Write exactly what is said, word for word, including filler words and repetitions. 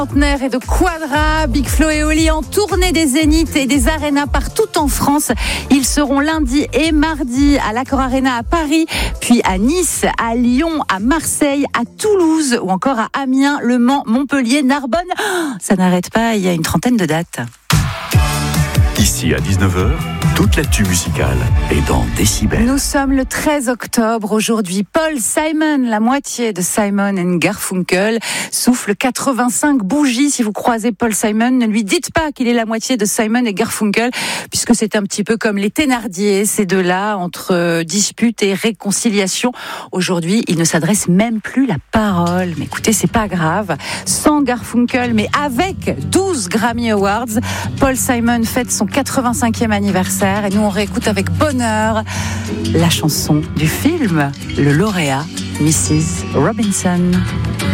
Et de Quadra, Big Flo et Oli en tournée des Zéniths et des arénas partout en France. Ils seront lundi et mardi à l'Accor Arena à Paris, puis à Nice, à Lyon, à Marseille, à Toulouse ou encore à Amiens, Le Mans, Montpellier, Narbonne. Oh, ça n'arrête pas, il y a une trentaine de dates. Ici à dix-neuf heures, toute l'actu musicale est dans Décibel. Nous sommes le treize octobre. Aujourd'hui, Paul Simon, la moitié de Simon and Garfunkel, souffle quatre-vingt-cinq bougies. Si vous croisez Paul Simon, ne lui dites pas qu'il est la moitié de Simon et Garfunkel, puisque c'est un petit peu comme les Thénardier, ces deux-là, entre dispute et réconciliation. Aujourd'hui, il ne s'adresse même plus la parole. Mais écoutez, c'est pas grave. Sans Garfunkel, mais avec douze Grammy Awards, Paul Simon fête son quatre-vingt-cinquième anniversaire et nous on réécoute avec bonheur la chanson du film Le Lauréat, missus Robinson.